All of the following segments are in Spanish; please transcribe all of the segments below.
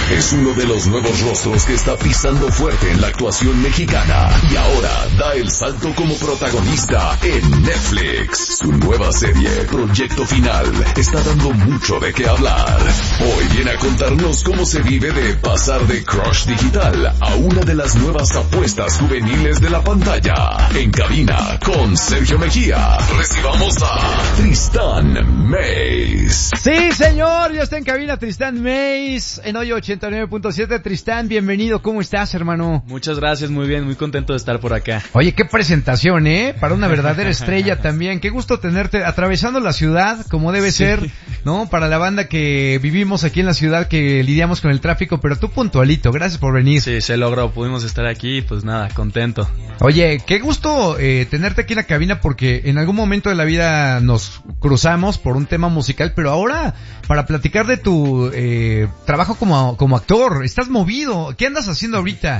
es uno de los nuevos rostros que está pisando fuerte en la actuación mexicana y ahora da el salto como protagonista en Netflix. Su nueva serie, Proyecto Final, está dando mucho de qué hablar. Hoy viene a contarnos cómo se vive de pasar de crush digital a una de las nuevas apuestas juveniles de la pantalla. En cabina con Sergio Mejía, recibamos a Tristán Mays. Sí, señor, ya está en cabina Tristán Mays en hoy 89.7. Tristán, bienvenido, ¿cómo estás, hermano? Muchas gracias, muy bien, muy contento de estar por acá. Oye, qué presentación, para una verdadera estrella también. Qué gusto tenerte atravesando la ciudad como debe ser, ¿no? Para la banda que vivimos aquí en la ciudad, que lidiamos con el tráfico, pero tú puntualito, gracias por venir. Sí, se logró, pudimos estar aquí, pues nada, contento. Oye, qué gusto tenerte aquí en la cabina, porque en algún momento de la vida nos cruzamos por un tema musical, pero ahora para platicar de tu trabajo como actor. Estás movido, ¿qué andas haciendo ahorita?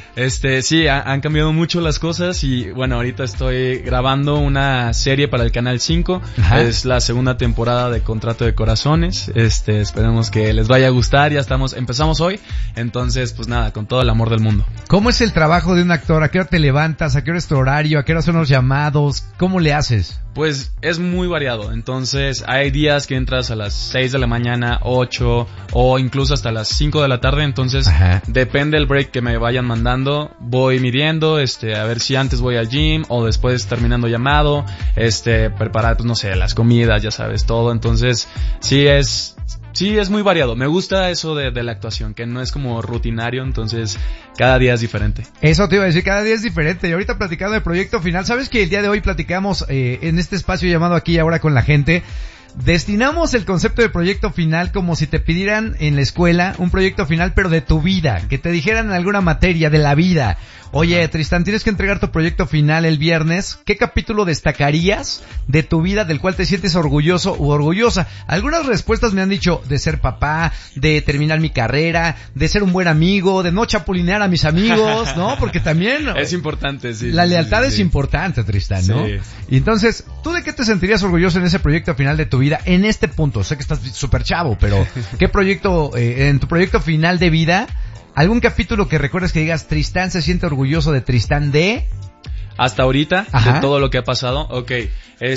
Sí, han cambiado mucho las cosas y bueno, ahorita estoy grabando una serie para el Canal 5. Ajá. Es la segunda temporada de Contrato de Corazones. Esperemos que les vaya a gustar. Empezamos hoy. Entonces, pues nada, con todo el amor del mundo. ¿Cómo es el trabajo de un actor? ¿A qué hora te levantas? ¿A qué hora es tu horario? ¿A qué hora son los llamados? ¿Cómo le haces? Pues es muy variado. Entonces, hay días que entras a las 6 de la mañana, 8 o incluso hasta las 5 de la tarde. Entonces, ajá, depende el break que me vayan mandando. Voy midiendo, a ver si antes voy al gym o después terminando llamado, preparar, pues no sé, las comidas, ya sabes, todo. Entonces, sí es muy variado. Me gusta eso de la actuación, que no es como rutinario, entonces cada día es diferente. Eso te iba a decir, cada día es diferente. Y ahorita platicando de Proyecto Final, ¿sabes que el día de hoy platicamos en este espacio llamado Aquí y Ahora con la gente? Destinamos el concepto de proyecto final como si te pidieran en la escuela un proyecto final, pero de tu vida, que te dijeran en alguna materia de la vida. Oye, Tristán, tienes que entregar tu proyecto final el viernes. ¿Qué capítulo destacarías de tu vida del cual te sientes orgulloso u orgullosa? Algunas respuestas me han dicho de ser papá, de terminar mi carrera, de ser un buen amigo, de no chapulinear a mis amigos, ¿no? Porque también es importante, sí. La lealtad es importante, Tristán, ¿no? Sí. Y entonces, ¿tú de qué te sentirías orgulloso en ese proyecto final de tu vida en este punto? Sé que estás súper chavo, pero ¿qué proyecto, en tu proyecto final de vida, algún capítulo que recuerdes que digas, Tristán se siente orgulloso de Tristán de...? Hasta ahorita, ajá, de todo lo que ha pasado, okay.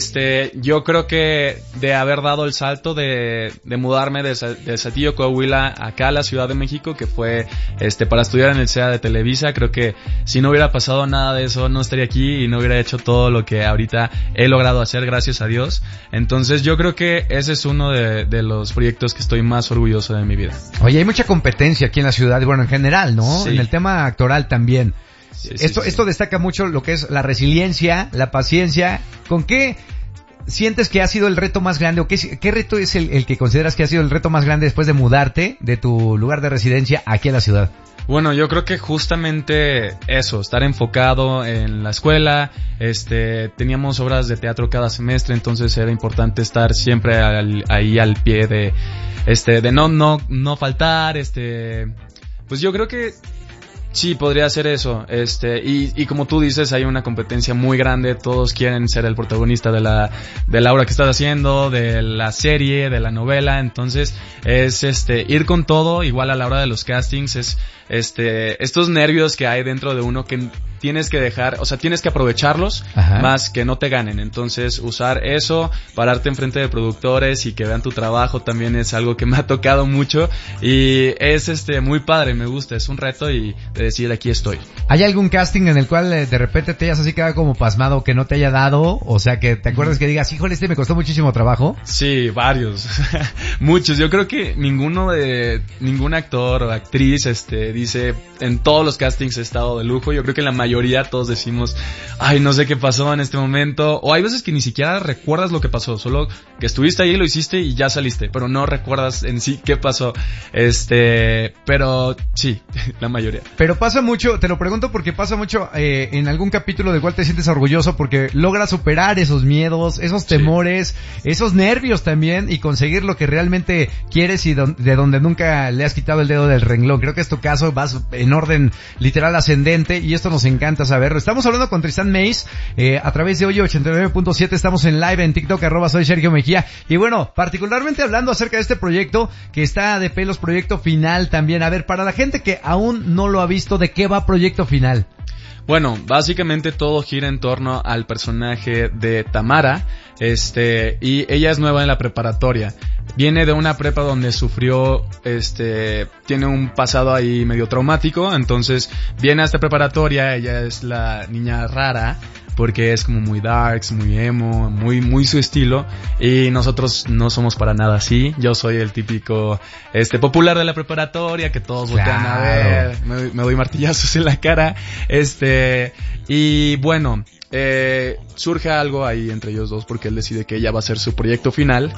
Yo creo que de haber dado el salto de mudarme de Saltillo, Coahuila, acá a la Ciudad de México, que fue, para estudiar en el CEA de Televisa, creo que si no hubiera pasado nada de eso, no estaría aquí y no hubiera hecho todo lo que ahorita he logrado hacer, gracias a Dios. Entonces yo creo que ese es uno de los proyectos que estoy más orgulloso de mi vida. Oye, hay mucha competencia aquí en la ciudad, bueno, en general, ¿no? Sí. En el tema actoral también. Sí, esto destaca mucho lo que es la resiliencia, la paciencia. ¿Con qué sientes que ha sido el reto más grande o qué reto es el que consideras que ha sido el reto más grande después de mudarte de tu lugar de residencia aquí a la ciudad? Bueno, yo creo que justamente eso, estar enfocado en la escuela, teníamos obras de teatro cada semestre, entonces era importante estar siempre ahí al pie de no faltar, pues yo creo que sí, podría ser eso, y como tú dices, hay una competencia muy grande, todos quieren ser el protagonista de la obra que estás haciendo, de la serie, de la novela, entonces es ir con todo, igual a la hora de los castings, es estos nervios que hay dentro de uno que tienes que dejar, o sea, tienes que aprovecharlos, ajá, más que no te ganen. Entonces, usar eso, pararte enfrente de productores y que vean tu trabajo también es algo que me ha tocado mucho y es muy padre, me gusta, es un reto y de decir aquí estoy. ¿Hay algún casting en el cual de repente te hayas así quedado como pasmado que no te haya dado? O sea, que te acuerdas que digas, híjole, me costó muchísimo trabajo. Sí, varios. Muchos. Yo creo que ningún actor o actriz dice, en todos los castings he estado de lujo. Yo creo que en la mayoría todos decimos, ay, no sé qué pasó en este momento, o hay veces que ni siquiera recuerdas lo que pasó, solo que estuviste ahí, lo hiciste y ya saliste, pero no recuerdas en sí qué pasó, pero sí, la mayoría. Pero pasa mucho, te lo pregunto porque pasa mucho en algún capítulo del cual te sientes orgulloso porque logras superar esos miedos, esos temores, sí, esos nervios también y conseguir lo que realmente quieres y de donde nunca le has quitado el dedo del renglón. Creo que es tu caso, vas en orden literal ascendente y esto nos encanta encanta saberlo. Estamos hablando con Tristán Mays, a través de Oye 89.7, estamos en live en TikTok, @soy Sergio Mejía. Y bueno, particularmente hablando acerca de este proyecto, que está de pelos, Proyecto Final también. A ver, para la gente que aún no lo ha visto, ¿de qué va Proyecto Final? Bueno, básicamente todo gira en torno al personaje de Tamara, y ella es nueva en la preparatoria. Viene de una prepa donde sufrió, tiene un pasado ahí medio traumático, entonces viene a esta preparatoria, ella es la niña rara, porque es como muy darks, muy emo, muy su estilo, y nosotros no somos para nada así. Yo soy el típico, popular de la preparatoria, que todos voltean a ver, me doy martillazos en la cara, y bueno, surge algo ahí entre ellos dos porque él decide que ella va a ser su proyecto final,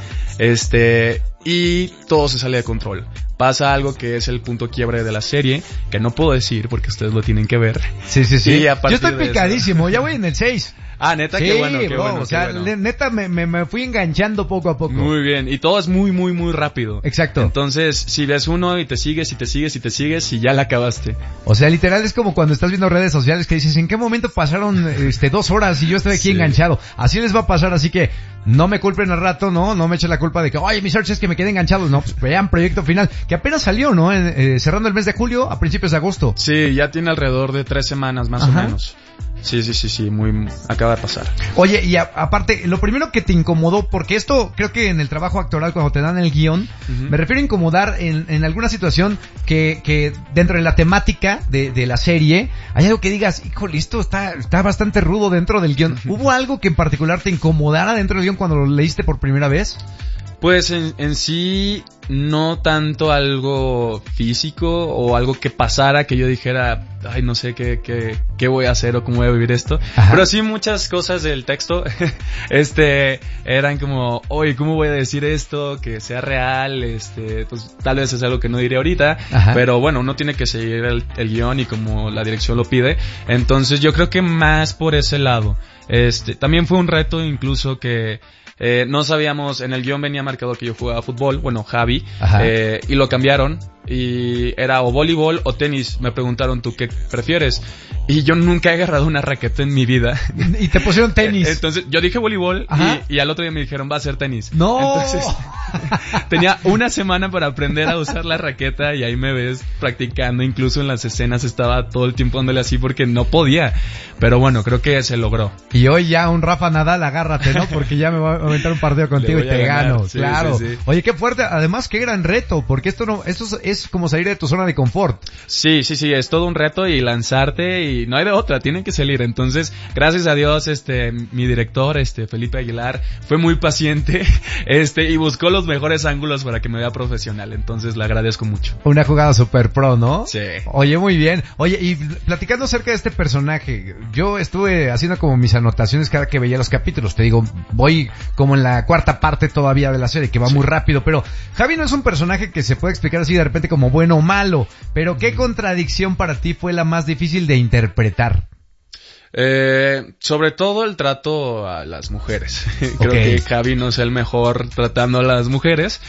y todo se sale de control. Pasa algo que es el punto quiebre de la serie, que no puedo decir porque ustedes lo tienen que ver. Sí. Y yo estoy picadísimo, ya voy en el 6. Ah, neta, sí, qué bueno, o sea, neta me fui enganchando poco a poco. Muy bien, y todo es muy rápido. Exacto. Entonces, si ves uno y te sigues y ya la acabaste. O sea, literal es como cuando estás viendo redes sociales que dices, ¿en qué momento pasaron 2 horas y yo estoy aquí enganchado? Así les va a pasar, así que no me culpen al rato, no me echen la culpa de que, oye, mi search es que me quedé enganchado. No, pues vean Proyecto Final, que apenas salió, ¿no? Cerrando el mes de julio a principios de agosto. Sí, ya tiene alrededor de 3 semanas más o menos. Sí, acaba de pasar. Oye, y aparte, lo primero que te incomodó, porque esto creo que en el trabajo actoral cuando te dan el guión, me refiero a incomodar en alguna situación que dentro de la temática de la serie, hay algo que digas, híjole, esto está bastante rudo dentro del guión. ¿Hubo algo que en particular te incomodara dentro del guión cuando lo leíste por primera vez? Pues en sí, no tanto algo físico o algo que pasara que yo dijera, ay, no sé qué voy a hacer o cómo voy a vivir esto. Ajá. Pero sí muchas cosas del texto, eran como, oye, ¿cómo voy a decir esto? Que sea real, pues tal vez es algo que no diré ahorita. Ajá. Pero bueno, uno tiene que seguir el guión y como la dirección lo pide. Entonces yo creo que más por ese lado. También fue un reto incluso que, no sabíamos, en el guión venía marcado que yo jugaba fútbol, bueno, Javi, y lo cambiaron, y era o voleibol o tenis. Me preguntaron, ¿tú qué prefieres? Y yo nunca he agarrado una raqueta en mi vida. Y te pusieron tenis. Entonces, yo dije voleibol, y al otro día me dijeron, va a ser tenis. ¡No! Entonces, tenía una semana para aprender a usar la raqueta, y ahí me ves practicando, incluso en las escenas estaba todo el tiempo dándole así porque no podía. Pero bueno, creo que se logró. Y hoy ya un Rafa Nadal, agárrate, ¿no? Porque ya me voy a aventar un partido contigo y te gano. Sí, claro. Sí. Oye, qué fuerte. Además, qué gran reto, porque esto es como salir de tu zona de confort. Sí, es todo un reto y lanzarte y no hay de otra, tienen que salir. Entonces, gracias a Dios, mi director, Felipe Aguilar, fue muy paciente, y buscó los mejores ángulos para que me vea profesional. Entonces, le agradezco mucho. Una jugada super pro, ¿no? Sí. Oye, muy bien. Oye, y platicando acerca de este personaje, yo estuve haciendo como mis anotaciones cada que veía los capítulos. Te digo, voy como en la 4ª parte todavía de la serie, que va muy rápido, pero Javi no es un personaje que se puede explicar así de repente como bueno o malo, pero ¿qué contradicción para ti fue la más difícil de interpretar? Sobre todo el trato a las mujeres. Creo que Javi no es el mejor tratando a las mujeres.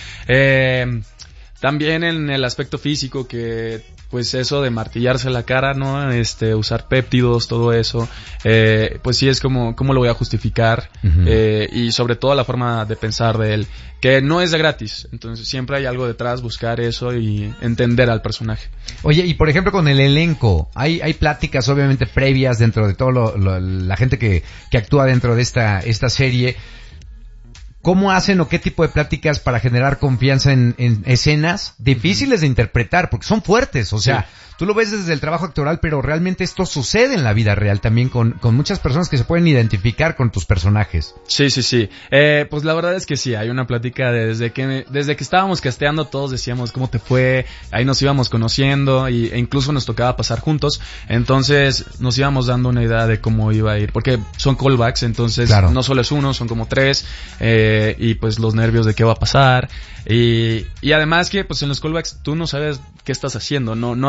También en el aspecto físico, que pues eso de martillarse la cara, ¿no? Usar péptidos, todo eso, pues sí es como, ¿cómo lo voy a justificar? Y sobre todo la forma de pensar de él, que no es de gratis. Entonces siempre hay algo detrás, buscar eso y entender al personaje. Oye, y por ejemplo con el elenco, hay pláticas obviamente previas dentro de todo la gente que actúa dentro de esta serie. ¿Cómo hacen o qué tipo de pláticas para generar confianza en escenas difíciles de interpretar? Porque son fuertes, o sea, tú lo ves desde el trabajo actoral, pero realmente esto sucede en la vida real también con muchas personas que se pueden identificar con tus personajes. Sí. Pues la verdad es que sí, hay una plática desde que estábamos casteando, todos decíamos cómo te fue, ahí nos íbamos conociendo e incluso nos tocaba pasar juntos, entonces nos íbamos dando una idea de cómo iba a ir, porque son callbacks, entonces no solo es uno, son como 3, y pues los nervios de qué va a pasar, y además que pues en los callbacks tú no sabes qué estás haciendo, no has leído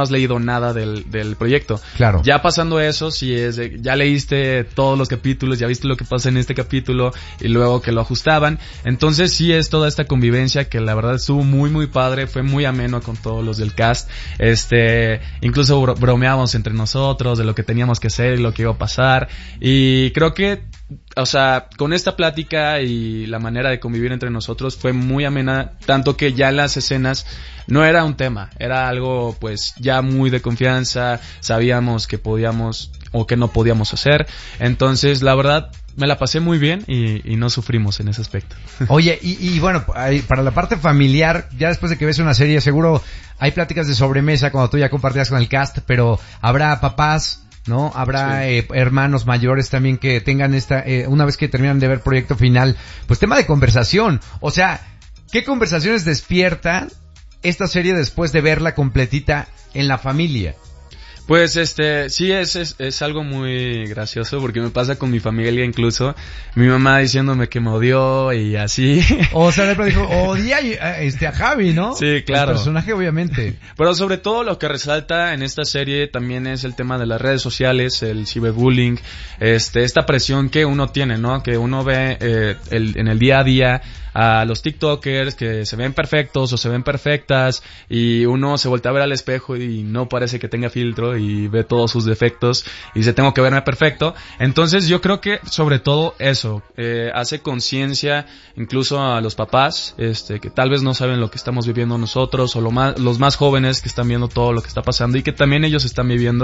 nada del proyecto. Claro. Ya pasando eso, sí es de, ya leíste todos los capítulos, ya viste lo que pasa en este capítulo y luego que lo ajustaban. Entonces sí es toda esta convivencia que la verdad estuvo muy muy padre, fue muy ameno con todos los del cast. Incluso bromeábamos entre nosotros de lo que teníamos que hacer y lo que iba a pasar. Y creo que, o sea, con esta plática y la manera de convivir entre nosotros fue muy amena, tanto que ya en las escenas no era un tema, era algo pues ya muy de confianza, sabíamos que podíamos o que no podíamos hacer. Entonces la verdad me la pasé muy bien y no sufrimos en ese aspecto. Oye, y bueno, para la parte familiar, ya después de que ves una serie, seguro hay pláticas de sobremesa cuando tú ya compartías con el cast, pero habrá papás, ¿no? Habrá sí. Hermanos mayores también que tengan una vez que terminan de ver Proyecto Final, pues tema de conversación. O sea, ¿qué conversaciones despierta esta serie después de verla completita en la familia? Pues sí es algo muy gracioso porque me pasa con mi familia, incluso mi mamá diciéndome que me odió y así. O sea, de pronto dijo, odia a Javi, ¿no? Sí, claro. El personaje, obviamente. Pero sobre todo lo que resalta en esta serie también es el tema de las redes sociales, el ciberbullying, esta presión que uno tiene, ¿no? Que uno ve en el día a día a los TikTokers que se ven perfectos o se ven perfectas y uno se voltea a ver al espejo y no parece que tenga filtro y ve todos sus defectos y dice tengo que verme perfecto. Entonces yo creo que sobre todo eso hace conciencia incluso a los papás que tal vez no saben lo que estamos viviendo nosotros o los más jóvenes que están viendo todo lo que está pasando y que también ellos están viviendo.